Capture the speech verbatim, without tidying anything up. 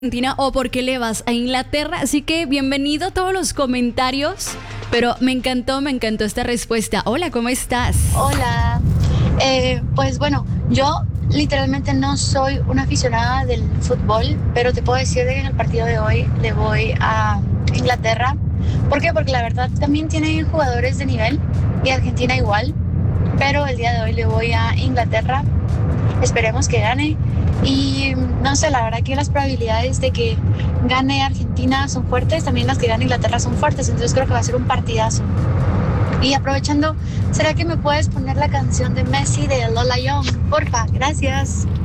Argentina o por qué le vas a Inglaterra. Así que bienvenido a todos los comentarios, pero me encantó, me encantó esta respuesta. Hola, ¿cómo estás? Hola, eh, pues bueno, yo literalmente no soy una aficionada del fútbol, pero te puedo decir que en el partido de hoy le voy a Inglaterra. ¿Por qué? Porque la verdad también tienen jugadores de nivel y Argentina igual, pero el día de hoy le voy a Inglaterra. Esperemos que gane. Y no sé, la verdad que las probabilidades de que gane Argentina son fuertes, también las que gane Inglaterra son fuertes, entonces creo que va a ser un partidazo. Y aprovechando, ¿será que me puedes poner la canción de Messi de Lola Young? Porfa, gracias.